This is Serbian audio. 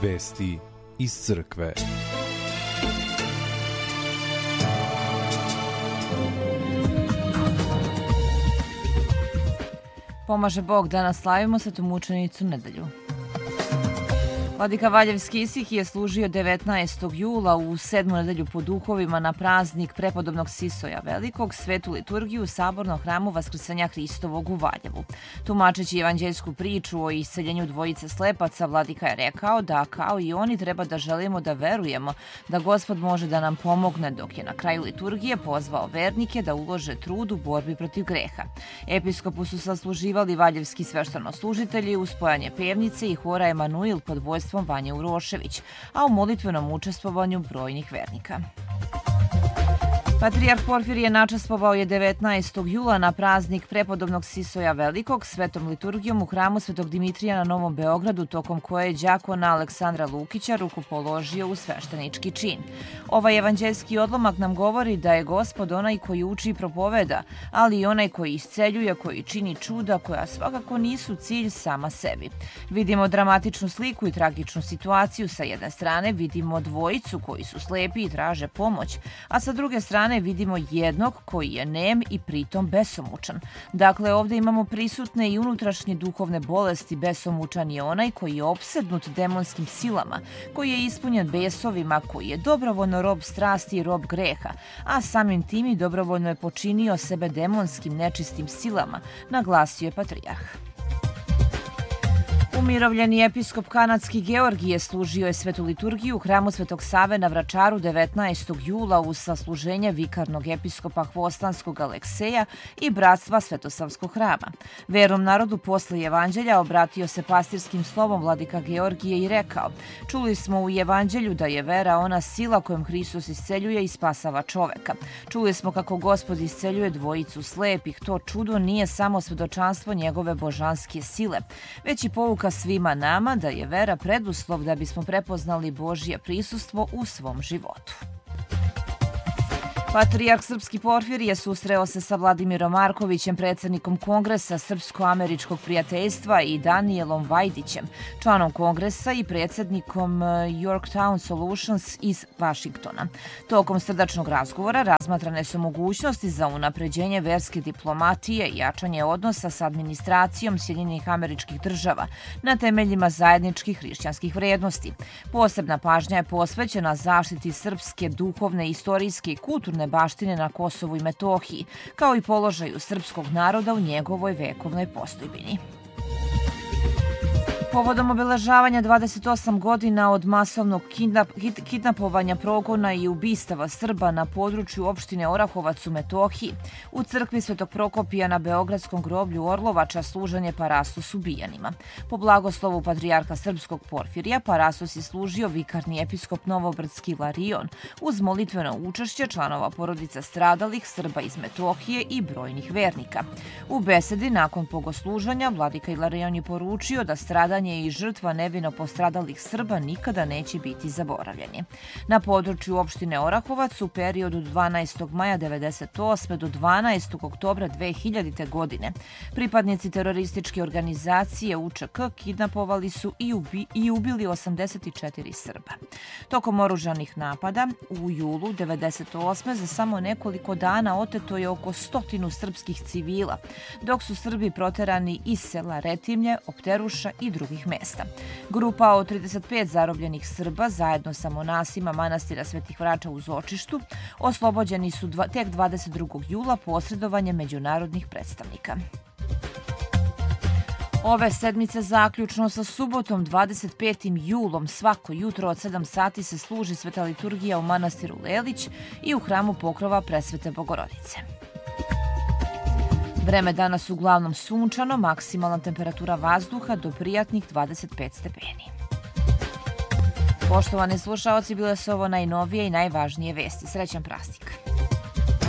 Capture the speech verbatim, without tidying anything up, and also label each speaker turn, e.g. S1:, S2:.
S1: Vesti iz crkve.
S2: Pomaže Bog, danas slavimo svetomučenicu nedelju. Vladika Valjevski Isihije služio devetnaestog jula u sedmu nedelju po duhovima na praznik prepodobnog Sisoja Velikog, svetu liturgiju u Sabornom hramu Vaskrsenja Hristovog u Valjevu. Tumačeći evanđeljsku priču o isceljenju dvojice slepaca, vladika je rekao da kao i oni treba da želimo da verujemo da Gospod može da nam pomogne, dok je na kraju liturgije pozvao vernike da ulože trud u borbi protiv greha. Episkopu su sasluživali valjevski sveštenoslužitelji uz spojanje pevnice i hora Emanuil pod vojstvom Vanje Urošević, a u molitvenom učestvovanju brojnih vernika. Patrijarh Porfirije načestvovao je devetnaestog jula na praznik prepodobnog Sisoja Velikog svetom liturgijom u hramu Svetog Dimitrija na Novom Beogradu, tokom koje je đakona Aleksandra Lukića rukopoložio u sveštenički čin. Ovaj evanđeljski odlomak nam govori da je Gospod onaj koji uči i propoveda, ali i onaj koji isceljuje, koji čini čuda koja svakako nisu cilj sama sebi. Vidimo dramatičnu sliku i tragičnu situaciju. Sa jedne strane vidimo dvojicu koji su slepi i traže pomoć, a sa druge strane vidimo jednog koji je nem i pritom besomučan. Dakle, ovdje imamo prisutne i unutrašnje duhovne bolesti. Besomučan je onaj koji je opsednut demonskim silama, koji je ispunjen besovima, koji je dobrovoljno rob strasti i rob greha, a samim tim i dobrovoljno je počinio sebe demonskim nečistim silama, naglasio je patrijarh. Umirovljeni episkop kanadski Georgije služio je svetu liturgiju u hramu Svetog Save na Vračaru devetnaestog jula uz sasluženje vikarnog episkopa Hvostanskog Alekseja i bratstva Svetosavskog hrama. Verom narodu posle evanđelja obratio se pastirskim slovom vladika Georgije i rekao: "Čuli smo u evanđelju da je vera ona sila kojom Hristos isceljuje i spasava čoveka. Čuli smo kako Gospod isceljuje dvojicu slepih. To čudo nije samo svedočanstvo njegove božanske sile, već i pouka svima nama da je vera preduslov da bismo prepoznali Božje prisustvo u svom životu." Patrijarh Srpski Porfirije susreo se sa Vladimirom Markovićem, predsjednikom Kongresa Srpsko-američkog prijateljstva, i Danielom Vajdićem, članom Kongresa i predsjednikom Yorktown Solutions iz Vašingtona. Tokom srdačnog razgovora razmatrane su mogućnosti za unapređenje verske diplomatije i jačanje odnosa sa administracijom Sjedinjenih Američkih Država na temeljima zajedničkih hrišćanskih vrijednosti. Posebna pažnja je posvećena zaštiti srpske duhovne, istorijske i kulturne baštine na Kosovu i Metohiji, kao i položaju srpskog naroda u njegovoj vekovnoj postojbini. Povodom obeležavanja dvadeset osam godina od masovnog kidnap, kidnapovanja, progona i ubistava Srba na području opštine Orahovac u Metohiji, u crkvi Svetog Prokopija na Beogradskom groblju Orlovača služen je Parastos ubijanima. Po blagoslovu patrijarha Srpskog Porfirija, Parastos je služio vikarni episkop Novobrdski Ilarion uz molitveno učešće članova porodica stradalih Srba iz Metohije i brojnih vernika. U besedi nakon bogosluženja vladika Ilarion je poručio da stradanje i žrtva nevino postradalih Srba nikada neće biti zaboravljeni. Na području opštine Orahovac u periodu dvanaestog maja devedeset osme do dvanaestog oktobra dve hiljadite. godine pripadnici terorističke organizacije U Č K kidnapovali su i, ubi, i ubili osamdeset četiri Srba. Tokom oružanih napada u julu devedeset osme za samo nekoliko dana oteto je oko stotinu srpskih civila, dok su Srbi proterani iz sela Retimlje, Opteruša i drugih mesta. Grupa od trideset pet zarobljenih Srba zajedno sa monasima manastira Svetih Vrača u Zočištu oslobođeni su dva, tek dvadeset drugog jula posredovanjem međunarodnih predstavnika. Ove sedmice zaključno sa subotom dvadeset petim julom svako jutro od sedam sati se služi sveta liturgija u manastiru Lelić i u hramu Pokrova Presvete Bogorodice. Vreme danas uglavnom sunčano, maksimalna temperatura vazduha do prijatnih dvadeset pet stepeni. Poštovani slušaoci, bile su ovo najnovije i najvažnije vesti. Srećan praznik!